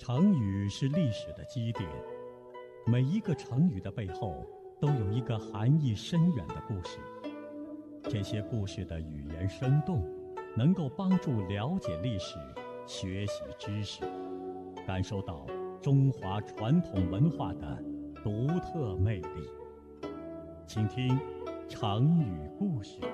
成语是历史的基点，每一个成语的背后都有一个含义深远的故事。这些故事的语言生动，能够帮助了解历史、学习知识，感受到中华传统文化的独特魅力。请听成语故事。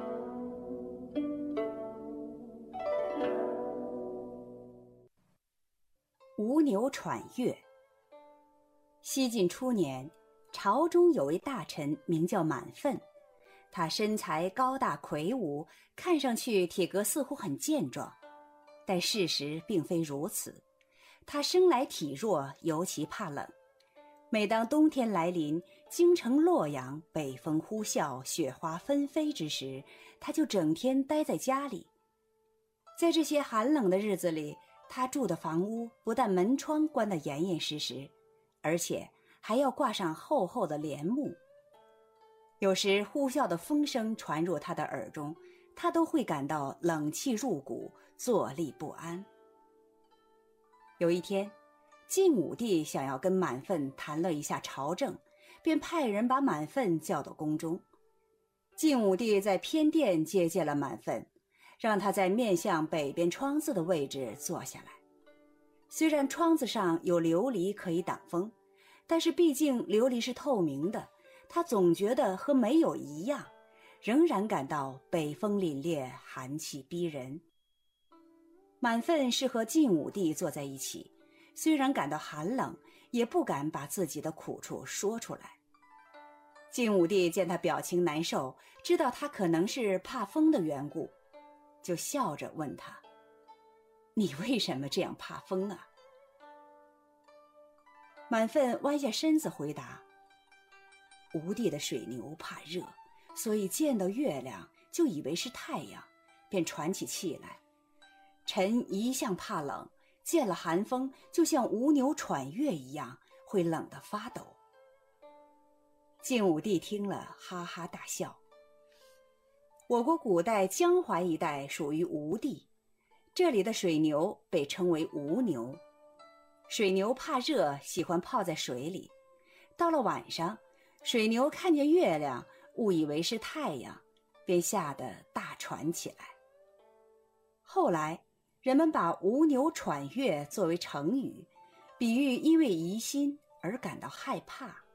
吴牛喘月。西晋初年，朝中有位大臣名叫满奋，他身材高大魁梧，看上去体格似乎很健壮，但事实并非如此。他生来体弱，尤其怕冷。每当冬天来临，京城洛阳北风呼啸，雪花纷飞之时，他就整天待在家里。在这些寒冷的日子里，他住的房屋不但门窗关得严严实实，而且还要挂上厚厚的帘幕。有时呼啸的风声传入他的耳中，他都会感到冷气入骨，坐立不安。有一天，晋武帝想要跟满奋谈论一下朝政，便派人把满奋叫到宫中。晋武帝在偏殿接见了满奋，让他在面向北边窗子的位置坐下来。虽然窗子上有琉璃可以挡风，但是毕竟琉璃是透明的，他总觉得和没有一样，仍然感到北风凛冽，寒气逼人。满奋是和晋武帝坐在一起，虽然感到寒冷，也不敢把自己的苦处说出来。晋武帝见他表情难受，知道他可能是怕风的缘故，就笑着问他：“你为什么这样怕风啊？”满奋弯下身子回答：“吴地的水牛怕热，所以见到月亮就以为是太阳，便喘起气来。臣一向怕冷，见了寒风就像吴牛喘月一样，会冷得发抖。”晋武帝听了哈哈大笑。我国古代江淮一带属于吴地，这里的水牛被称为吴牛。水牛怕热，喜欢泡在水里。到了晚上，水牛看见月亮，误以为是太阳，便吓得大喘起来。后来，人们把吴牛喘月作为成语，比喻因为疑心而感到害怕。